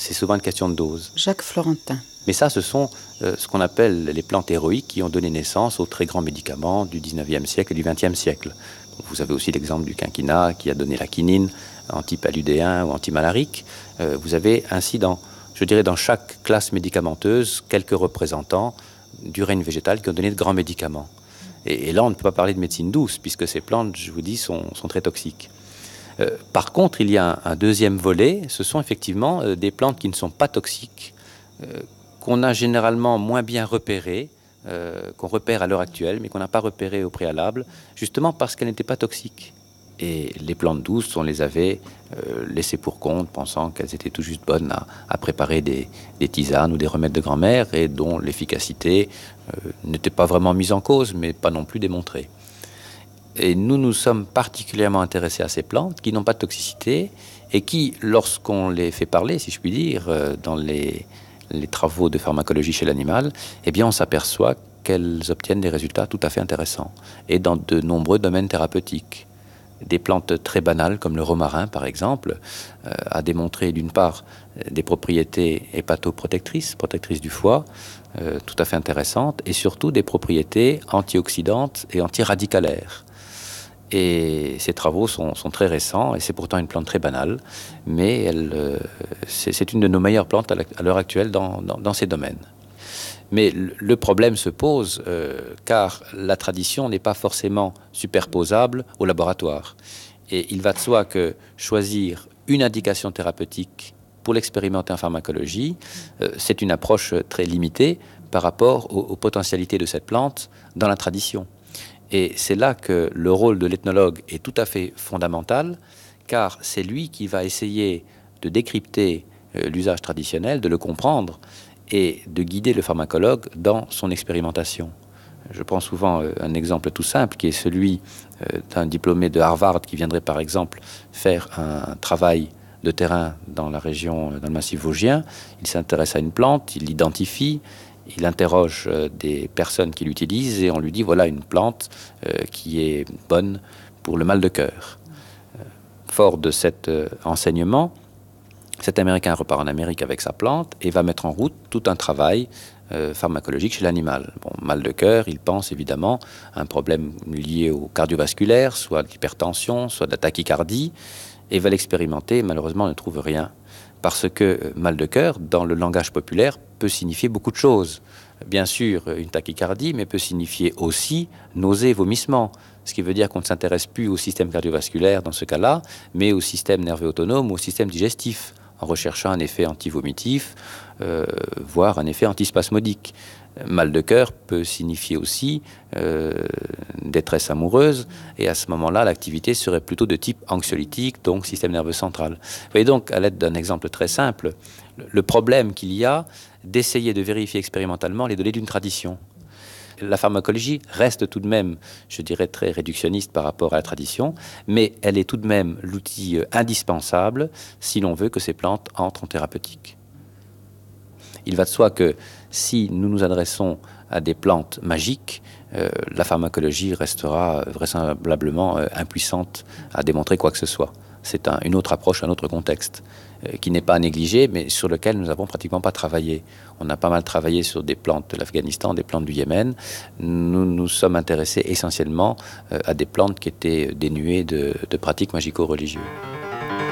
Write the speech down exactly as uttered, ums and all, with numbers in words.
c'est souvent une question de dose. Jacques Florentin. Mais ça, ce sont euh, ce qu'on appelle les plantes héroïques qui ont donné naissance aux très grands médicaments du dix-neuvième siècle et du vingtième siècle. Vous avez aussi l'exemple du quinquina qui a donné la quinine, antipaludéen ou antimalarique. Euh, vous avez ainsi, dans, je dirais, dans chaque classe médicamenteuse, quelques représentants du règne végétal qui ont donné de grands médicaments. Et, et là, on ne peut pas parler de médecine douce, puisque ces plantes, je vous dis, sont, sont très toxiques. Euh, par contre, il y a un, un deuxième volet, ce sont effectivement euh, des plantes qui ne sont pas toxiques, euh, qu'on a généralement moins bien repérées, euh, qu'on repère à l'heure actuelle, mais qu'on n'a pas repérées au préalable, justement parce qu'elles n'étaient pas toxiques. Et les plantes douces, on les avait euh, laissées pour compte, pensant qu'elles étaient tout juste bonnes à, à préparer des, des tisanes ou des remèdes de grand-mère, et dont l'efficacité euh, n'était pas vraiment mise en cause, mais pas non plus démontrée. Et nous nous sommes particulièrement intéressés à ces plantes qui n'ont pas de toxicité et qui, lorsqu'on les fait parler, si je puis dire, euh, dans les, les travaux de pharmacologie chez l'animal, eh bien on s'aperçoit qu'elles obtiennent des résultats tout à fait intéressants et dans de nombreux domaines thérapeutiques. Des plantes très banales comme le romarin par exemple euh, a démontré d'une part des propriétés hépatoprotectrices, protectrices du foie, euh, tout à fait intéressantes, et surtout des propriétés antioxydantes et antiradicalaires. Et ces travaux sont, sont très récents, et c'est pourtant une plante très banale, mais elle, euh, c'est, c'est une de nos meilleures plantes à, la, à l'heure actuelle dans, dans, dans ces domaines. Mais le problème se pose euh, car la tradition n'est pas forcément superposable au laboratoire. Et il va de soi que choisir une indication thérapeutique pour l'expérimenter en pharmacologie, euh, c'est une approche très limitée par rapport aux, aux potentialités de cette plante dans la tradition. Et c'est là que le rôle de l'ethnologue est tout à fait fondamental, car c'est lui qui va essayer de décrypter euh, l'usage traditionnel, de le comprendre, et de guider le pharmacologue dans son expérimentation. Je prends souvent euh, un exemple tout simple qui est celui euh, d'un diplômé de Harvard qui viendrait par exemple faire un travail de terrain dans la région, dans le massif vosgien. Il s'intéresse à une plante, il l'identifie, il interroge euh, des personnes qui l'utilisent et on lui dit voilà une plante euh, qui est bonne pour le mal de cœur. Euh, fort de cet euh, enseignement, cet Américain repart en Amérique avec sa plante et va mettre en route tout un travail euh, pharmacologique chez l'animal. Bon, mal de cœur, il pense évidemment à un problème lié au cardiovasculaire, soit de l'hypertension, soit de la tachycardie, et va l'expérimenter, malheureusement ne trouve rien. Parce que euh, mal de cœur, dans le langage populaire, peut signifier beaucoup de choses. Bien sûr, une tachycardie, mais peut signifier aussi nausées, vomissements. Ce qui veut dire qu'on ne s'intéresse plus au système cardiovasculaire dans ce cas-là, mais au système nerveux autonome ou au système digestif, en recherchant un effet antivomitif, euh, voire un effet antispasmodique. Mal de cœur peut signifier aussi euh, détresse amoureuse, et à ce moment-là, l'activité serait plutôt de type anxiolytique, donc système nerveux central. Vous voyez donc, à l'aide d'un exemple très simple, le problème qu'il y a d'essayer de vérifier expérimentalement les données d'une tradition. La pharmacologie reste tout de même, je dirais, très réductionniste par rapport à la tradition, mais elle est tout de même l'outil indispensable si l'on veut que ces plantes entrent en thérapeutique. Il va de soi que si nous nous adressons à des plantes magiques, euh, la pharmacologie restera vraisemblablement euh, impuissante à démontrer quoi que ce soit. C'est un, une autre approche, un autre contexte, euh, qui n'est pas à négliger, mais sur lequel nous n'avons pratiquement pas travaillé. On a pas mal travaillé sur des plantes de l'Afghanistan, des plantes du Yémen. Nous nous sommes intéressés essentiellement euh, à des plantes qui étaient dénuées de, de pratiques magico-religieuses.